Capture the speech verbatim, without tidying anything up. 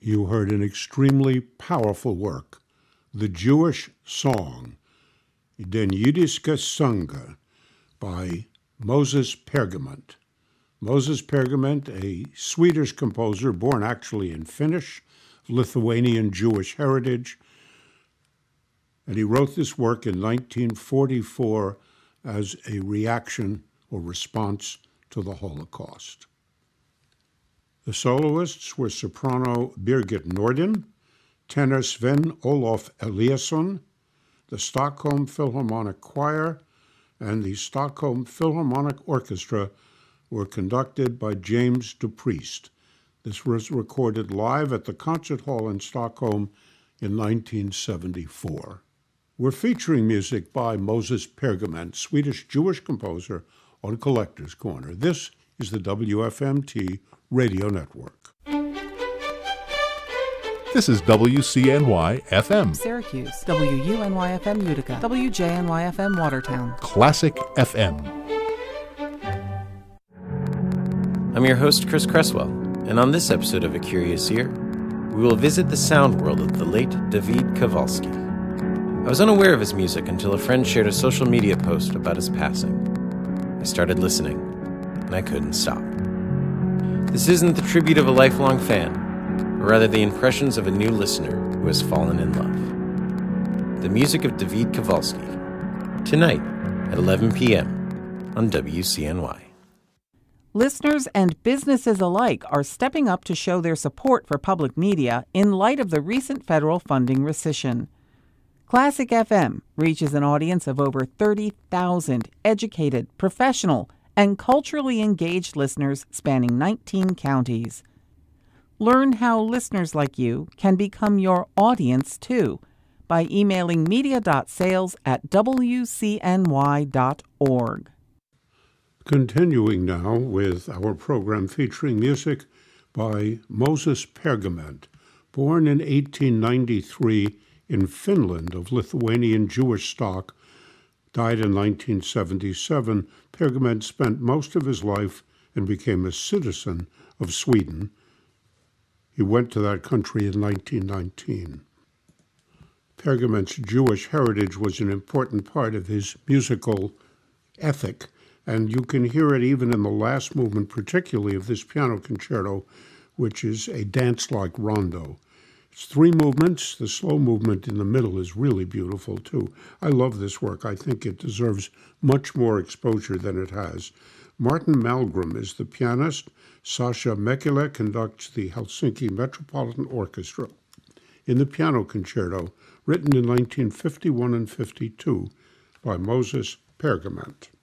you heard an extremely powerful work, the Jewish song, Den Jüdische Sange, by Moses Pergament. Moses Pergament, a Swedish composer born actually in Finnish, Lithuanian Jewish heritage, and he wrote this work in nineteen forty-four as a reaction or response to the Holocaust. The soloists were soprano Birgit Nordin, tenor Sven Olof Eliasson, the Stockholm Philharmonic Choir, and the Stockholm Philharmonic Orchestra were conducted by James DuPriest. This was recorded live at the Concert Hall in Stockholm in nineteen seventy-four. We're featuring music by Moses Pergament, Swedish Jewish composer, on Collector's Corner. This is the W F M T Radio Network. This is W C N Y F M. Syracuse, W U N Y F M Utica, W J N Y F M Watertown. Classic F M. I'm your host, Chris Cresswell, and on this episode of A Curious Ear, we will visit the sound world of the late David Kowalski. I was unaware of his music until a friend shared a social media post about his passing. I started listening, and I couldn't stop. This isn't the tribute of a lifelong fan, but rather the impressions of a new listener who has fallen in love. The music of David Kowalski, tonight at eleven p.m. on W C N Y. Listeners and businesses alike are stepping up to show their support for public media in light of the recent federal funding rescission. Classic F M reaches an audience of over thirty thousand educated, professional, and culturally engaged listeners spanning nineteen counties. Learn how listeners like you can become your audience, too, by emailing media.sales at w c n y dot org. Continuing now with our program featuring music by Moses Pergament, born in eighteen ninety-three in Finland of Lithuanian Jewish stock, died in nineteen seventy-seven. Pergament spent most of his life and became a citizen of Sweden. He went to that country in nineteen nineteen. Pergament's Jewish heritage was an important part of his musical ethic, and you can hear it even in the last movement, particularly of this piano concerto, which is a dance-like rondo. It's three movements. The slow movement in the middle is really beautiful, too. I love this work. I think it deserves much more exposure than it has. Martin Malmgren is the pianist. Sasha Mekele conducts the Helsinki Metropolitan Orchestra in the piano concerto, written in nineteen fifty-one and fifty-two by Moses Pergament.